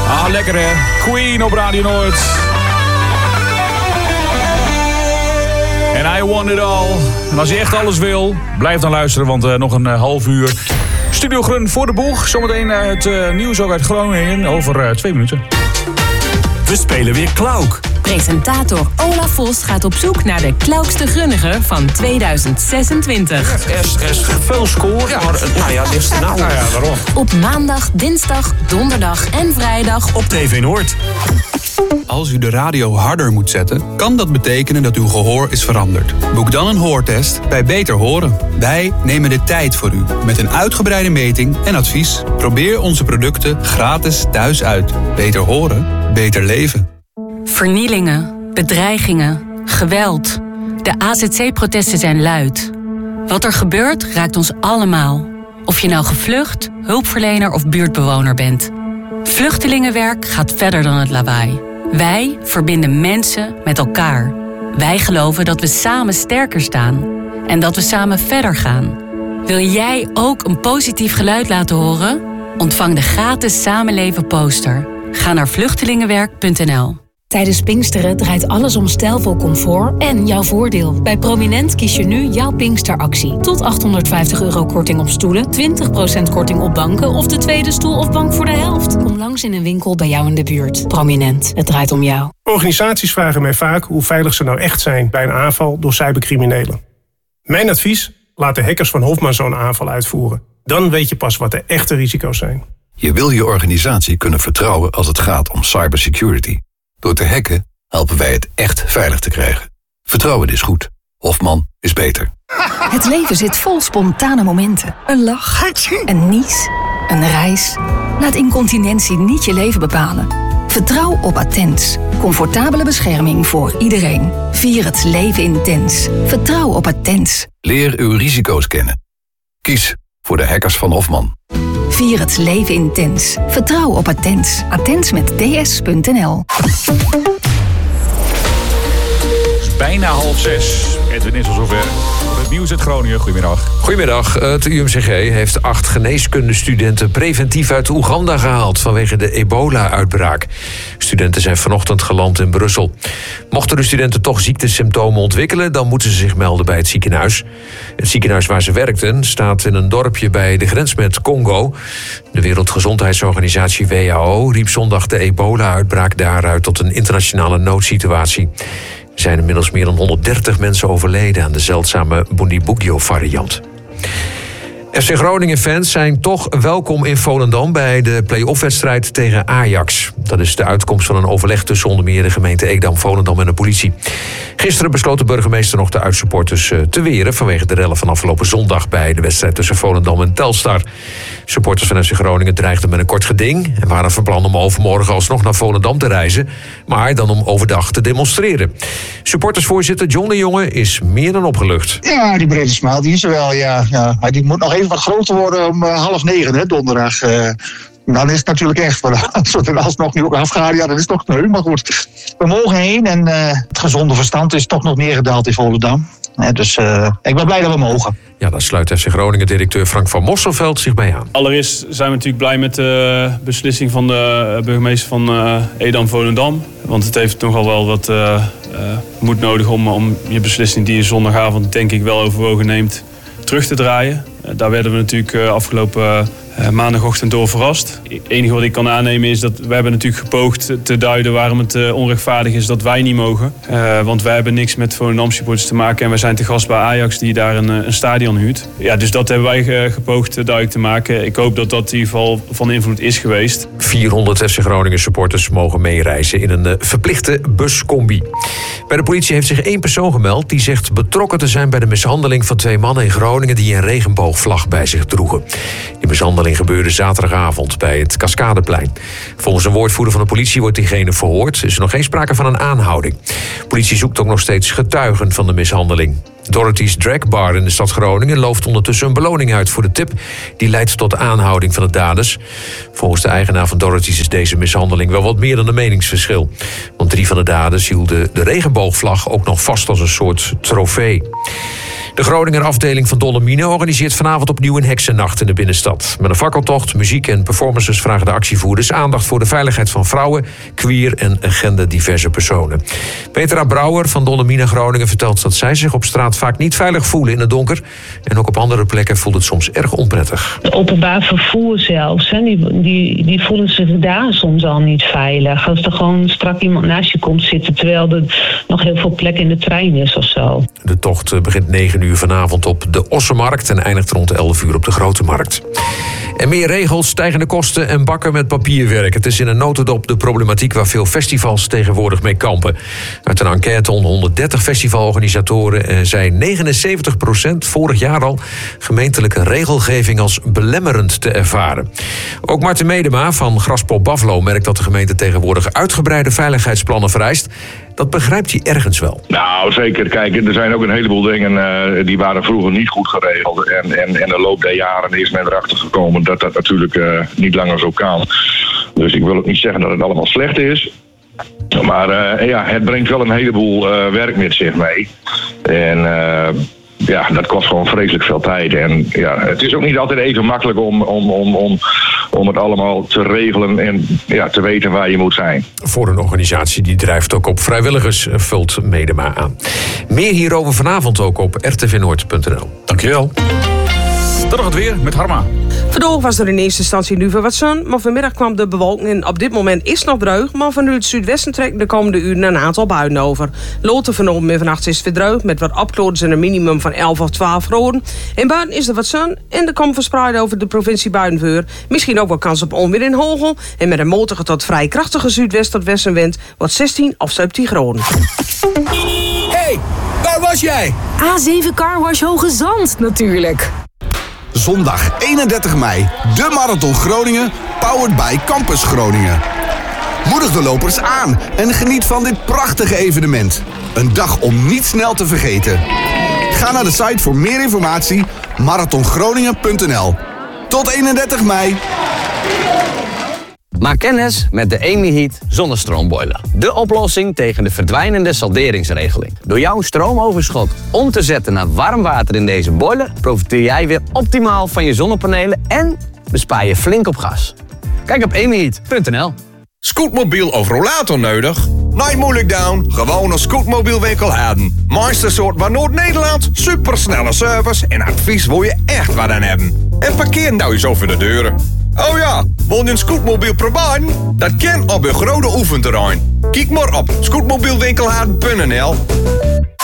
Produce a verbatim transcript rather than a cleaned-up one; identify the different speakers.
Speaker 1: Ah, lekker hè. Queen op Radio Noord. En I want it all. En als je echt alles wil, blijf dan luisteren, want uh, nog een uh, half uur. Studio Grun voor de boeg. Zometeen uh, het uh, nieuws ook uit Groningen over uh, twee minuten.
Speaker 2: We spelen weer Klauk.
Speaker 3: Presentator Olaf Vos gaat op zoek naar de Klaukste Grunniger van tweeduizend zesentwintig.
Speaker 4: Er is, er is veel score, ja. maar nou ja, dit is de nou.
Speaker 1: Nou ja, waarom?
Speaker 3: Op maandag, dinsdag, donderdag en vrijdag
Speaker 2: Op T V Noord.
Speaker 5: Als u de radio harder moet zetten, kan dat betekenen dat uw gehoor is veranderd. Boek dan een hoortest bij Beter Horen. Wij nemen de tijd voor u met een uitgebreide meting en advies. Probeer onze producten gratis thuis uit. Beter horen, beter leven.
Speaker 3: Vernielingen, bedreigingen, geweld. De A Z C-protesten zijn luid. Wat er gebeurt raakt ons allemaal. Of je nou gevlucht, hulpverlener of buurtbewoner bent. Vluchtelingenwerk gaat verder dan het lawaai. Wij verbinden mensen met elkaar. Wij geloven dat we samen sterker staan. En dat we samen verder gaan. Wil jij ook een positief geluid laten horen? Ontvang de gratis Samenleven poster. Ga naar vluchtelingenwerk punt n l.
Speaker 6: Tijdens Pinksteren draait alles om stijlvol comfort en jouw voordeel. Bij Prominent kies je nu jouw Pinksteractie. Tot achthonderdvijftig euro korting op stoelen, twintig procent korting op banken of de tweede stoel of bank voor de helft. Kom langs in een winkel bij jou in de buurt. Prominent, het draait om jou.
Speaker 7: Organisaties vragen mij vaak hoe veilig ze nou echt zijn bij een aanval door cybercriminelen. Mijn advies? Laat de hackers van Hofman zo'n aanval uitvoeren. Dan weet je pas wat de echte risico's zijn.
Speaker 8: Je wil je organisatie kunnen vertrouwen als het gaat om cybersecurity. Door te hacken helpen wij het echt veilig te krijgen. Vertrouwen is goed. Hofman is beter.
Speaker 9: Het leven zit vol spontane momenten. Een lach, een nies, een reis. Laat incontinentie niet je leven bepalen. Vertrouw op Attens. Comfortabele bescherming voor iedereen. Vier het leven intens. Vertrouw op Attens.
Speaker 8: Leer uw risico's kennen. Kies voor de hackers van Hofman.
Speaker 9: Vier het leven intens. Vertrouw op Attens. Attens met ds punt n l.
Speaker 1: Het is bijna half zes. Edwin is al zover. Het nieuws uit Groningen. Goedemiddag.
Speaker 4: Goedemiddag. Het U M C G heeft acht geneeskundestudenten preventief uit Oeganda gehaald vanwege de ebola-uitbraak. Studenten zijn vanochtend geland in Brussel. Mochten de studenten toch ziektesymptomen ontwikkelen, dan moeten ze zich melden bij het ziekenhuis. Het ziekenhuis waar ze werkten staat in een dorpje bij de grens met Congo. De Wereldgezondheidsorganisatie W H O riep zondag de ebola-uitbraak daaruit tot een internationale noodsituatie. Er zijn inmiddels meer dan honderddertig mensen overleden aan de zeldzame Bundibugyo-variant. F C Groningen-fans zijn toch welkom in Volendam bij de play-off-wedstrijd tegen Ajax. Dat is de uitkomst van een overleg tussen onder meer de gemeente Edam, Volendam en de politie. Gisteren besloot de burgemeester nog de uitsupporters te weren vanwege de rellen van afgelopen zondag bij de wedstrijd tussen Volendam en Telstar. Supporters van F C Groningen dreigden met een kort geding en waren van plan om overmorgen alsnog naar Volendam te reizen, maar dan om overdag te demonstreren. Supportersvoorzitter John de Jonge is meer dan opgelucht.
Speaker 10: Ja, die brede smaal, die is er wel, ja. ja. Maar die moet nog even wat groter worden om uh, half negen, hè, donderdag. Uh, dan is het natuurlijk echt, als het alsnog nu ook afgaat, ja, dan is het toch sneu. Maar goed, we mogen heen en uh, het gezonde verstand is toch nog neergedaald in Volendam. Uh, dus uh, ik ben blij dat we mogen.
Speaker 4: Ja, daar sluit F C Groningen-directeur Frank van Mosselveld zich bij aan.
Speaker 11: Allereerst zijn we natuurlijk blij met de beslissing van de burgemeester van uh, Edam-Volendam. Want het heeft nogal wel wat uh, uh, moed nodig om, om je beslissing die je zondagavond denk ik wel overwogen neemt terug te draaien. Uh, daar werden we natuurlijk uh, afgelopen uh, maandagochtend door verrast. Het enige wat ik kan aannemen is dat we hebben natuurlijk gepoogd te duiden waarom het uh, onrechtvaardig is dat wij niet mogen. Uh, want wij hebben niks met Volendam supporters te maken en wij zijn te gast bij Ajax die daar een, een stadion huurt. Ja, dus dat hebben wij uh, gepoogd uh, duidelijk te maken. Ik hoop dat dat in ieder geval van invloed is geweest.
Speaker 4: vierhonderd F C Groningen supporters mogen meereizen in een uh, verplichte buscombi. Bij de politie heeft zich één persoon gemeld die zegt betrokken te zijn bij de mishandeling van twee mannen in Groningen die een regenboogvlag bij zich droegen. Die mishandeling gebeurde zaterdagavond bij het Cascadeplein. Volgens een woordvoerder van de politie wordt diegene verhoord. Is er nog geen sprake van een aanhouding. De politie zoekt ook nog steeds getuigen van de mishandeling. Dorothy's Drag Bar in de stad Groningen looft ondertussen een beloning uit voor de tip. Die leidt tot aanhouding van de daders. Volgens de eigenaar van Dorothy's is deze mishandeling wel wat meer dan een meningsverschil. Want drie van de daders hielden de regenboogvlag ook nog vast als een soort trofee. De Groninger afdeling van Dolomiene organiseert vanavond opnieuw een heksennacht in de binnenstad. Met een fakkeltocht, muziek en performances vragen de actievoerders aandacht voor de veiligheid van vrouwen, queer en genderdiverse personen. Petra Brouwer van Dolomiene Groningen vertelt dat zij zich op straat vaak niet veilig voelen in het donker. En ook op andere plekken voelt het soms erg onprettig.
Speaker 12: Het openbaar vervoer zelfs, hè, die, die, die voelen zich daar soms al niet veilig. Als er gewoon strak iemand naast je komt zitten terwijl er nog heel veel plek in de trein is of zo.
Speaker 4: De tocht begint negen uur vanavond op de Ossenmarkt en eindigt rond elf uur op de Grote Markt. En meer regels, stijgende kosten en bakken met papierwerk. Het is in een notendop de problematiek waar veel festivals tegenwoordig mee kampen. Uit een enquête onder honderddertig festivalorganisatoren zei negenenzeventig procent vorig jaar al gemeentelijke regelgeving als belemmerend te ervaren. Ook Marten Medema van Graspop Baflo merkt dat de gemeente tegenwoordig uitgebreide veiligheidsplannen vereist. Dat begrijpt hij ergens wel.
Speaker 13: Nou, zeker. Kijk, er zijn ook een heleboel dingen uh, die waren vroeger niet goed geregeld. En, en, en de loop der jaren is men erachter gekomen dat dat natuurlijk uh, niet langer zo kan. Dus ik wil ook niet zeggen dat het allemaal slecht is. Maar uh, ja, het brengt wel een heleboel uh, werk met zich mee. En uh, ja, dat kost gewoon vreselijk veel tijd. En ja, het is ook niet altijd even makkelijk om, om, om, om, om het allemaal te regelen en ja, te weten waar je moet zijn.
Speaker 4: Voor een organisatie die drijft ook op vrijwilligers, vult Medema aan. Meer hierover vanavond ook op r t v noord punt n l.
Speaker 1: Dankjewel. Dan nog het weer met Harma.
Speaker 14: Vandaag was er in eerste instantie nu weer wat zon, maar vanmiddag kwam de bewolking in. Op dit moment is het nog droog, maar vanuit het zuidwesten trekken de komende uren een aantal buien over. Later vanochtend en vannacht is het weer droog, met wat opklaringen en een minimum van elf of twaalf graden. En buiten is er wat zon en er komt verspreid over de provincie buien voor. Misschien ook wel kans op onweer in Hogel. En met een matige tot vrij krachtige zuidwest tot westenwind wordt zestien of zeventien graden.
Speaker 15: Hey, waar was jij?
Speaker 16: A zeven Car Wash Hoge Zand, natuurlijk.
Speaker 15: Zondag eenendertig mei, de Marathon Groningen, powered by Campus Groningen. Moedig de lopers aan en geniet van dit prachtige evenement. Een dag om niet snel te vergeten. Ga naar de site voor meer informatie, marathon groningen punt n l. Tot eenendertig mei.
Speaker 17: Maak kennis met de EmiHeat zonnestroombojler. De oplossing tegen de verdwijnende salderingsregeling. Door jouw stroomoverschot om te zetten naar warm water in deze boiler profiteer jij weer optimaal van je zonnepanelen en bespaar je flink op gas. Kijk op emiheat punt n l.
Speaker 18: Scootmobiel of rollator nodig? Niet moeilijk down, gewoon een scootmobielwinkel hebben. Meeste soort van Noord-Nederland, supersnelle service en advies wil je echt wat aan hebben. En parkeer nou eens over de deuren. Oh ja, wil je een scootmobiel proberen? Dat kan op een grote oefenterrein. Kijk maar op scootmobielwinkelhaden punt n l.